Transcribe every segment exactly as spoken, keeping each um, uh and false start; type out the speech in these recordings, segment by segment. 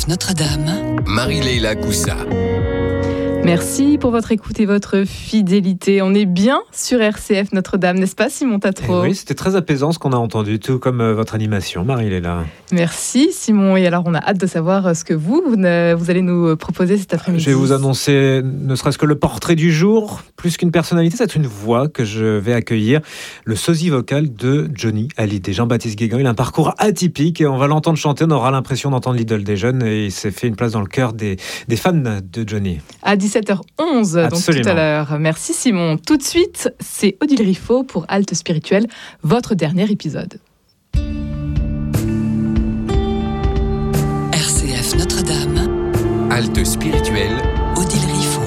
Notre-Dame, Marie-Leila Coussa. Merci pour votre écoute et votre fidélité. On est bien sur R C F Notre-Dame, n'est-ce pas, Simon Tatro ? Oui, c'était très apaisant ce qu'on a entendu, tout comme euh, votre animation, Marie-Leila. Merci, Simon. Et alors, on a hâte de savoir ce que vous, vous, ne, vous allez nous proposer cet après-midi. Je vais vous annoncer, ne serait-ce que le portrait du jour, plus qu'une personnalité, c'est une voix que je vais accueillir, le sosie vocal de Johnny Hallyday. Jean-Baptiste Guégan, il a un parcours atypique et on va l'entendre chanter, on aura l'impression d'entendre l'idole des jeunes et il s'est fait une place dans le cœur des, des fans de Johnny. À dix-sept heures onze, donc tout à l'heure. Merci Simon. Tout de suite, c'est Odile Riffaut pour Halte Spirituelle, votre dernier épisode. R C F Notre-Dame, Halte Spirituelle, Odile Riffaut.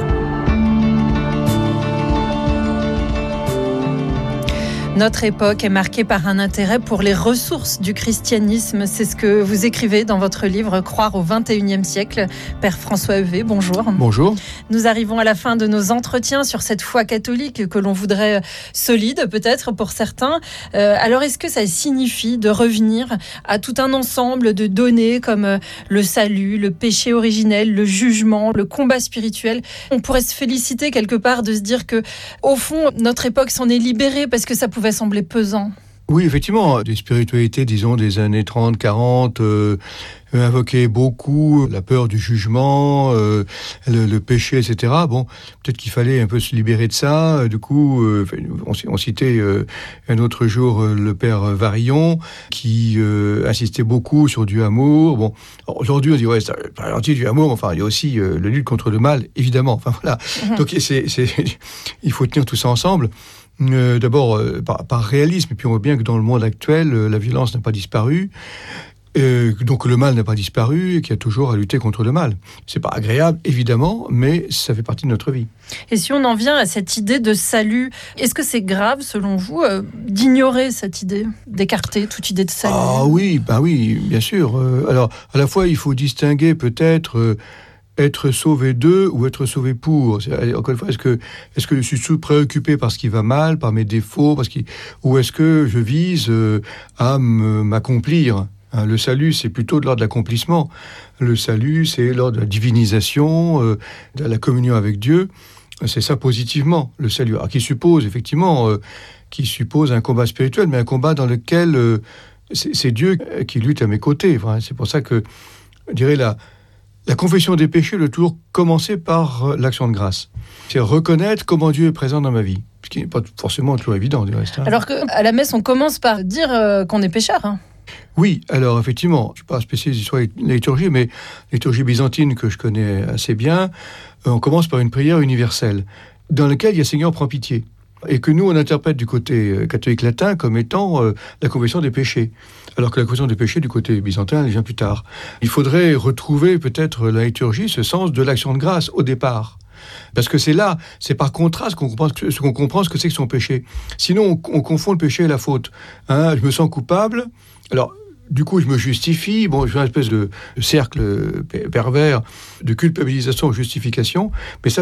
Notre époque est marquée par un intérêt pour les ressources du christianisme. C'est ce que vous écrivez dans votre livre « Croire au vingt et unième siècle ». Père François Heuvet, bonjour. Bonjour. Nous arrivons à la fin de nos entretiens sur cette foi catholique que l'on voudrait solide, peut-être pour certains. Euh, alors, est-ce que ça signifie de revenir à tout un ensemble de données comme le salut, le péché originel, le jugement, le combat spirituel ? On pourrait se féliciter quelque part de se dire que, au fond, notre époque s'en est libérée parce que ça pouvait sembler pesant. Oui, effectivement, des spiritualités, disons, des années trente, quarante, euh, invoquaient beaucoup la peur du jugement, euh, le, le péché, et cetera. Bon, peut-être qu'il fallait un peu se libérer de ça. Du coup, euh, on, on citait euh, un autre jour euh, le père Varillon, qui euh, insistait beaucoup sur du amour. Bon, alors, aujourd'hui, on dit, ouais, c'est pas gentil du amour, enfin, il y a aussi euh, la lutte contre le mal, évidemment. Enfin, voilà. Mmh. Donc, c'est, c'est, il faut tenir tout ça ensemble. Euh, d'abord euh, par, par réalisme, et puis on voit bien que dans le monde actuel, euh, la violence n'a pas disparu, euh, donc le mal n'a pas disparu, et qu'il y a toujours à lutter contre le mal. C'est pas agréable, évidemment, mais ça fait partie de notre vie. Et si on en vient à cette idée de salut, est-ce que c'est grave, selon vous, euh, d'ignorer cette idée, d'écarter toute idée de salut ? Ah oui, bah oui, bien sûr. Euh, alors, à la fois, il faut distinguer peut-être... Euh, être sauvé de ou être sauvé pour. C'est, encore une fois, est-ce que, est-ce que je suis sous-préoccupé par ce qui va mal, par mes défauts, parce qu'il, ou est-ce que je vise euh, à me, m'accomplir ? Hein, le salut, c'est plutôt de l'ordre de l'accomplissement. Le salut, c'est l'ordre de la divinisation, euh, de la communion avec Dieu. C'est ça positivement, le salut. Alors, qui suppose, effectivement, euh, qui suppose un combat spirituel, mais un combat dans lequel euh, c'est, c'est Dieu qui lutte à mes côtés. Enfin, c'est pour ça que, je dirais, la La confession des péchés doit toujours commencer par l'action de grâce. C'est reconnaître comment Dieu est présent dans ma vie, ce qui n'est pas forcément toujours évident du reste. Hein. Alors qu'à la messe, on commence par dire euh, qu'on est pécheur. Hein. Oui, alors effectivement, je ne suis pas spécialiste d'histoire de la liturgie, mais la liturgie byzantine que je connais assez bien, euh, on commence par une prière universelle, dans laquelle il y a Seigneur prends pitié. Et que nous, on interprète du côté catholique latin comme étant euh, la confession des péchés. Alors que la confession des péchés, du côté byzantin, elle vient plus tard. Il faudrait retrouver peut-être la liturgie, ce sens de l'action de grâce au départ. Parce que c'est là, c'est par contraste qu'on comprend ce qu'on comprend ce que c'est que son péché. Sinon, on, on confond le péché et la faute. Hein, je me sens coupable, alors... Du coup, je me justifie. Bon, je fais une espèce de cercle pervers de culpabilisation, justification. Mais ça,